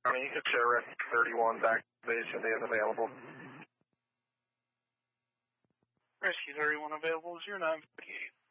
it's Rescue 31 back to base and is available. Rescue 31 available, 0948.